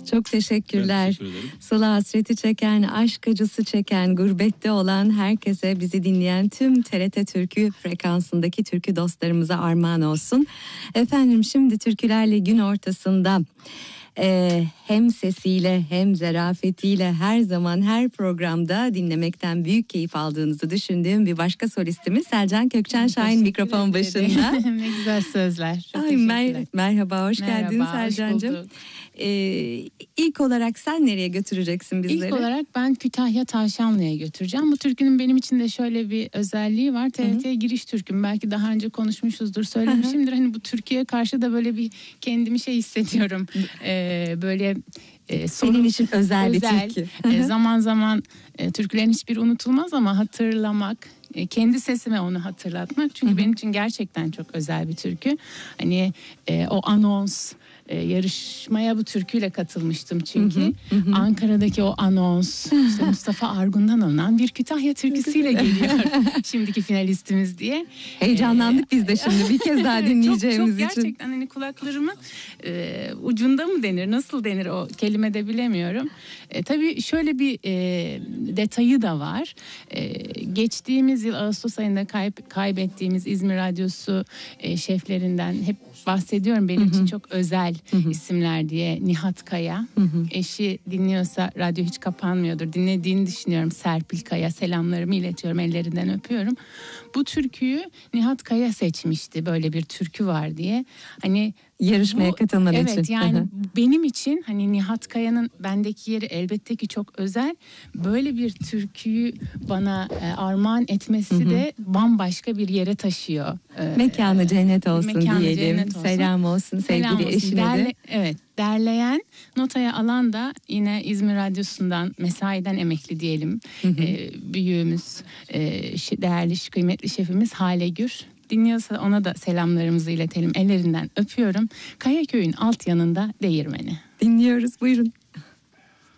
Çok teşekkürler. Ben teşekkür ederim. Sıla hasreti çeken, aşk acısı çeken, gurbette olan herkese, bizi dinleyen tüm TRT Türkü frekansındaki türkü dostlarımıza armağan olsun. Efendim, şimdi türkülerle gün ortasında hem sesiyle hem zarafetiyle her zaman her programda dinlemekten büyük keyif aldığınızı düşündüğüm bir başka solistimiz Selcan Kökçen Şahin mikrofon başında. Ne güzel sözler. Çok Merhaba, hoş geldin Selcan'cığım. Hoş bulduk. İlk olarak sen nereye götüreceksin bizleri? İlk olarak ben Kütahya Tavşanlı'ya götüreceğim. Bu türkünün benim için de şöyle bir özelliği var. TRT'ye giriş türküm. Belki daha önce konuşmuşuzdur, söylemişimdir. Hani bu Türkiye'ye karşı da böyle bir kendimi hissediyorum. Böyle senin için özel bir türkü. Zaman zaman türkülerin hiçbiri unutulmaz ama hatırlamak, kendi sesime onu hatırlatmak. Çünkü benim için gerçekten çok özel bir türkü. Hani o anons, yarışmaya bu türküyle katılmıştım çünkü. Ankara'daki o anons, işte Mustafa Argun'dan alınan bir Kütahya türküsüyle geliyor şimdiki finalistimiz diye. Heyecanlandık biz de şimdi bir kez daha dinleyeceğimiz çok için. Gerçekten hani kulaklarımın ucunda mı denir, nasıl denir o kelimede bilemiyorum. Tabii şöyle bir detayı da var. Geçtiğimiz yıl Ağustos ayında kaybettiğimiz İzmir Radyosu şeflerinden hep bahsediyorum, benim için çok özel isimler diye. Nihat Kaya, eşi dinliyorsa radyo hiç kapanmıyordur, dinlediğini düşünüyorum. Serpil Kaya, selamlarımı iletiyorum, ellerinden öpüyorum. Bu türküyü Nihat Kaya seçmişti, böyle bir türkü var diye. Hani yarışmaya katılman için. Evet, yani benim için hani Nihat Kaya'nın bendeki yeri elbette ki çok özel. Böyle bir türküyü bana armağan etmesi de bambaşka bir yere taşıyor. Mekanı cennet olsun mekanı diyelim. Cennet olsun. Selam olsun sevgili eşine de. Evet, derleyen, notaya alan da yine İzmir Radyosu'ndan, mesaiden emekli diyelim. Büyüğümüz, değerli, kıymetli şefimiz Hale Gür. Dinliyorsa ona da selamlarımızı iletelim. Ellerinden öpüyorum. Kayaköy'ün alt yanında değirmeni. Dinliyoruz, buyurun.